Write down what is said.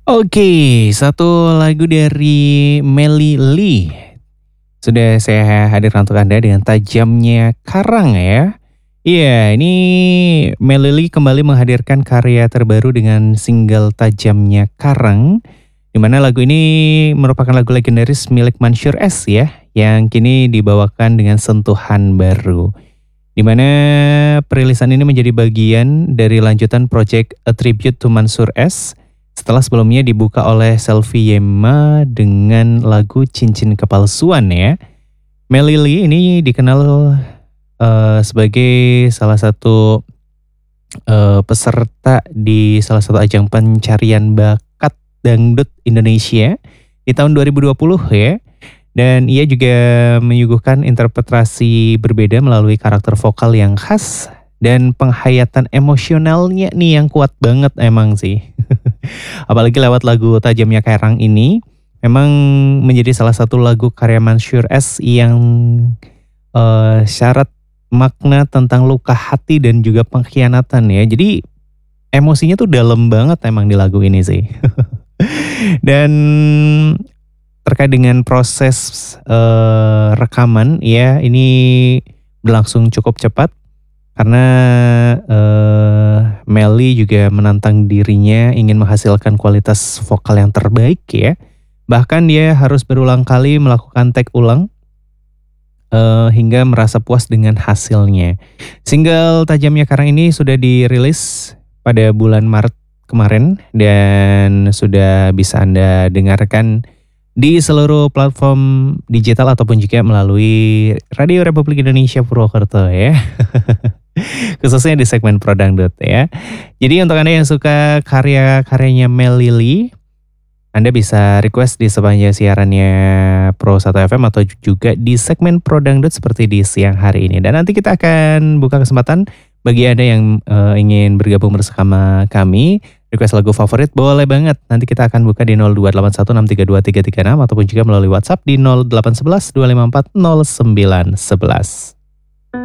Oke, satu lagu dari Melly Lee. Sudah saya hadirkan untuk Anda dengan Tajamnya Karang ya. Iya, ini Melly Lee kembali menghadirkan karya terbaru dengan single Tajamnya Karang. Di mana lagu ini merupakan lagu legendaris milik Mansyur S ya, yang kini dibawakan dengan sentuhan baru. Di mana perilisan ini menjadi bagian dari lanjutan project A Tribute to Mansyur S setelah sebelumnya dibuka oleh Selvi Yema dengan lagu Cincin Kepalsuan ya. Melly Lee ini dikenal sebagai salah satu peserta di salah satu ajang pencarian bakat dangdut Indonesia di tahun 2020 ya. Dan ia juga menyuguhkan interpretasi berbeda melalui karakter vokal yang khas dan penghayatan emosionalnya nih yang kuat banget emang sih. Apalagi lewat lagu Tajamnya Karang ini memang menjadi salah satu lagu karya Mansyur S yang syarat makna tentang luka hati dan juga pengkhianatan ya. Jadi emosinya tuh dalam banget emang di lagu ini sih. Dan terkait dengan proses rekaman ya, ini berlangsung cukup cepat karena Melly juga menantang dirinya ingin menghasilkan kualitas vokal yang terbaik ya. Bahkan dia harus berulang kali melakukan take ulang hingga merasa puas dengan hasilnya. Single Tajamnya Karang ini sudah dirilis pada bulan Maret kemarin dan sudah bisa Anda dengarkan di seluruh platform digital ataupun juga melalui Radio Republik Indonesia Purwokerto ya. Khususnya di segmen Pro Dangdut ya. Jadi untuk Anda yang suka karya-karyanya Melly Lee, Anda bisa request di sepanjang siarannya Pro 1 FM atau juga di segmen Pro Dangdut seperti di siang hari ini. Dan nanti kita akan buka kesempatan bagi Anda yang ingin bergabung bersama kami, request lagu favorit boleh banget. Nanti kita akan buka di 02816323336 ataupun juga melalui WhatsApp di 0811 254 0911.